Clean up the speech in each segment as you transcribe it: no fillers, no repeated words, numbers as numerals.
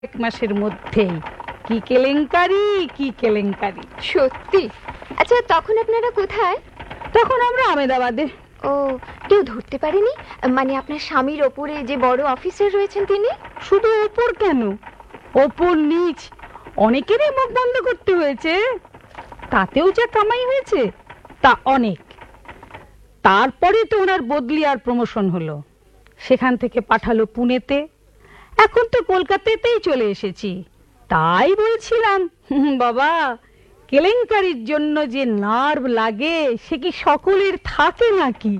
এক মাসের মধ্যেই কি কেলেঙ্কারি কি কেলেঙ্কারি। সত্যি? আচ্ছা, তখন আপনারা কোথায়? তখন আমরা আমেদাবাদে। ও, কেউ ধরতে পারেনি? মানে আপনার স্বামীর ওপরে যে বড় অফিসার রয়েছেন তিনি? শুধু ওপর কেন, ওপর নিচ অনেকেরই মুখ বন্ধ করতে হয়েছে। তাতেও যা কামাই হয়েছে তা অনেক। তারপরে তো ওনার বদলি আর প্রমোশন হলো, সেখান থেকে পাঠালো পুনেতে, এখন তো কলকাতাতেই চলে এসেছি। তাই বলছিলাম বাবা, কেলেঙ্কারির জন্য যে নার্ভ লাগে সে কি সকলের থাকে নাকি?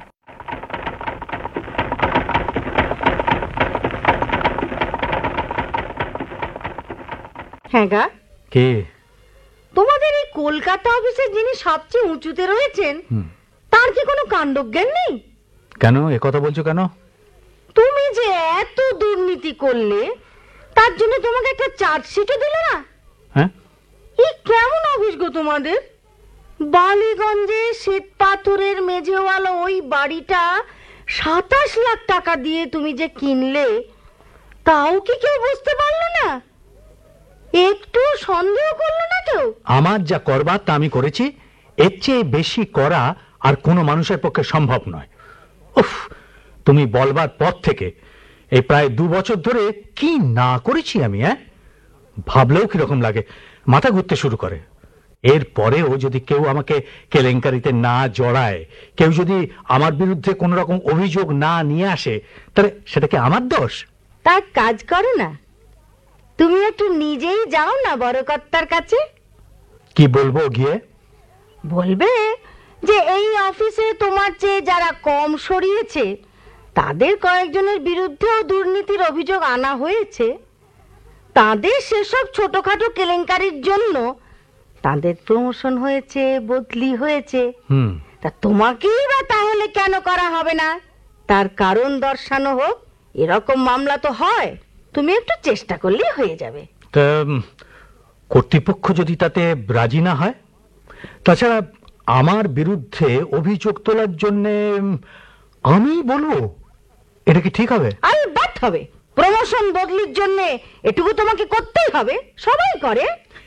হ্যাঁ গা, কে? তোমাদের এই কলকাতা অফিসের যিনি সবচেয়ে উঁচুতে রয়েছেন তার কি কোনো কাণ্ডজ্ঞান নেই? কেন এ কথা বলছো কেন? তুমি যে এত দুর্নীতি করলে তার জন্য তোমাকে একটা চার্জশিটও দিল না? হ্যাঁ, এই কেমন অফিস গো তোমাদের? বালিগঞ্জে শ্বেত পাথরের মেঝেওয়ালা ওই বাড়িটা 27 লাখ টাকা দিয়ে তুমি যে কিনলে, তাও কি কেউ বুঝতে পারলো না? একটু সন্দেহ করলো না কেউ? আমার যা করবার তা আমি করেছি, এর চেয়ে বেশি করা আর কোনো মানুষের পক্ষে সম্ভব নয়। উফ, তুমি বলবার পর থেকে এই প্রায় 2 বছর ধরে কি না করেছি আমি, ভাবলেও কিরকম লাগে, মাথা ঘুরতে শুরু করে। এরপরেও যদি কেউ আমাকে কেলেঙ্কারিতে না জড়ায়, কেউ যদি আমার বিরুদ্ধে কোনো রকম অভিযোগ না নিয়ে আসে, তাহলে সেটা কি আমার দোষ? তার কাজ করো না, তুমি একটু নিজেই যাও না বড় কর্তার কাছে। কি বলবো গিয়ে? বলবে যে এই অফিসে তোমার চেয়ে যারা কম সরিয়েছে তাদের কয়েকজনের বিরুদ্ধেও দুর্নীতির অভিযোগ আনা হয়েছে, তাদের সেসব ছোটখাটো কেলেঙ্কারির জন্য তাদের প্রমোশন হয়েছে, বদলি হয়েছে। তা তোমাকেই বা তাহলে কেন করা হবে না? তার কারণ দর্শানো হোক। এরকম মামলা তো হয়, তুমি একটু চেষ্টা করলেই হয়ে যাবে। তা কর্তৃপক্ষ যদি তাতে রাজি না হয়? তাছাড়া আমার বিরুদ্ধে অভিযোগ তোলার জন্য আমি বলবো, এটা কি ঠিক হবে? আলবাত হবে। প্রমোশন বদলির জন্য এটুকু তোমাকে করতেই হবে, সবাই করে।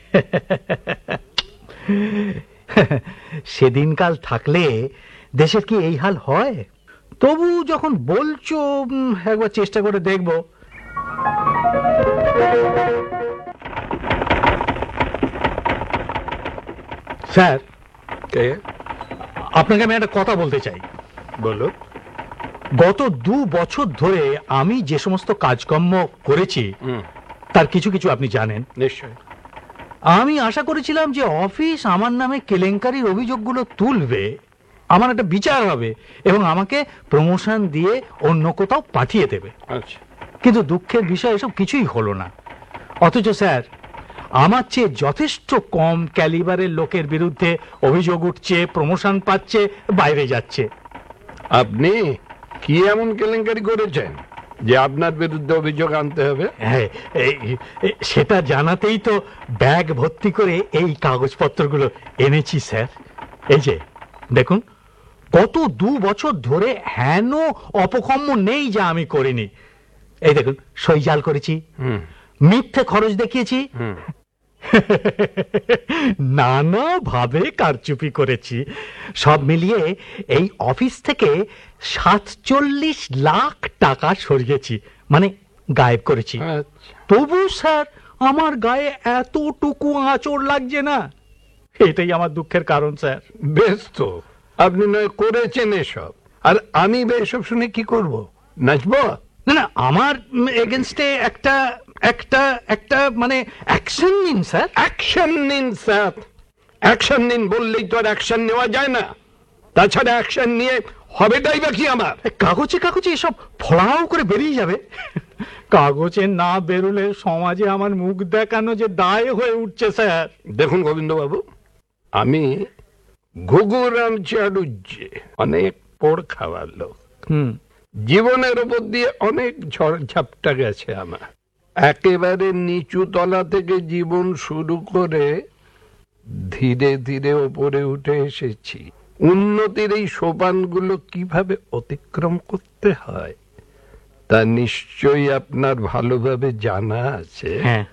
সেদিনকাল থাকলে দেশের কি এই হাল হয়? তবু যখন বলছো, একবার চেষ্টা করে দেখবো। স্যার, আপনাকে আমি একটা কথা বলতে চাই। বলো। গত 2 বছর ধরে আমি যে সমস্ত কাজকর্ম করেছি তার কিছু কিছু আপনি জানেন নিশ্চয়। আমি আশা করেছিলাম যে অফিস আমার নামে কেলেঙ্কারির অভিযোগগুলো তুলবে, আমার একটা বিচার হবে এবং আমাকে প্রমোশন দিয়ে অন্য কোথাও পাঠিয়ে দেবে। আচ্ছা, কিন্তু দুঃখের বিষয় এসব কিছুই হলো না। অথচ স্যার, আমার চেয়ে যথেষ্ট কম ক্যালিবারের লোকের বিরুদ্ধে অভিযোগ উঠছে, প্রমোশন পাচ্ছে, বাইরে যাচ্ছে। আপনি কি এমন কেলেঙ্কারি করেছেন যে আপনার বিরুদ্ধে অভিযোগ আনতে হবে? হ্যাঁ, সেটা জানাতেই তো ব্যাগ ভর্তি করে এই কাগজপত্রগুলো এনেছি স্যার। এই যে দেখুন, গত 2 বছর ধরে হেন অপকর্ম নেই যা আমি করিনি। এই দেখুন, সই জাল করেছি, মিথ্যে খরচ দেখিয়েছি, নানাভাবে কারচুপি করেছি। সব মিলিয়ে এই অফিস থেকে 47 লাখ টাকা সরিয়েছি, মানে গায়েব করেছি। তবু স্যার, আমার গায়ে এতটুকু আঁচড় লাগছে না। এটাই আমার দুঃখের কারণ স্যার। বেশ তো, আপনি নয় করেছেন এসব, আর আমি এসব শুনে কি করব? নাচবো? না না, আমার এগেনস্টে একটা একটা একটা মানে অ্যাকশন নিন স্যার। অ্যাকশন নিন স্যার, অ্যাকশন নিন বললেই তো আর অ্যাকশন নেওয়া যায় না। তাছাড়া অ্যাকশন নিয়ে হবেটাই বা কি আমার? কাগজে কাগজে এসব ফলাও করে বেরিয়ে যাবে। কাগজে না বেরোলে সমাজে আমার মুখ দেখানো যে দায় হয়ে উঠছে স্যার। দেখুন গোবিন্দবাবু, আমি ঘুঘুরাম চাটুর্যে অনেক পোড় খাওয়ার লোক। জীবনের উপর দিয়ে অনেক ঝড় ঝাপটা গেছে আমার। একেবারে নিচু তলা থেকে জীবন শুরু করে ধীরে ধীরে ওপরে উঠে এসেছি। উন্নতির এই সোপানগুলো কিভাবে অতিক্রম করতে হয় তা নিশ্চয়ই আপনার ভালোভাবে জানা আছে। হ্যাঁ